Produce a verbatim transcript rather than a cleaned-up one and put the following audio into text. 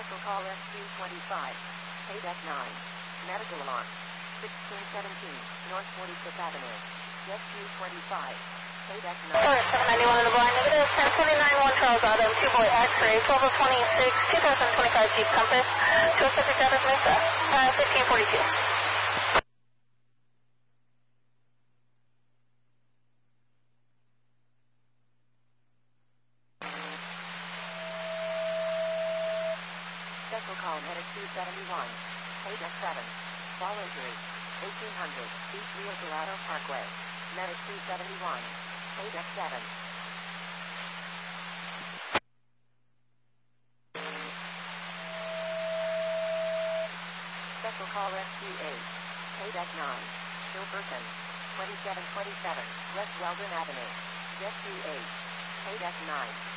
Special call S Q twenty-five. Paydeck nine. Medical alarm. sixteen seventeen North forty-fifth Avenue. S Q twenty-five. Paydeck nine. Alright, seven ninety-one on the blind. Negative ten twenty-nine one Charles Auto. two boy X-ray. twelve twenty-six twenty twenty-five Jeep Compass. two oh six Address Mesa. Uh, fifteen forty-two. Special call Medic two seventy-one. Paydeck seven. Fall injury. eighteen hundred East Rio Dorado Parkway. Medic two seventy-one. Paydeck seven. Special call S Q eight. Paydeck nine. Silverton. twenty-seven twenty-seven West Weldon Avenue. S Q eight. Paydeck nine.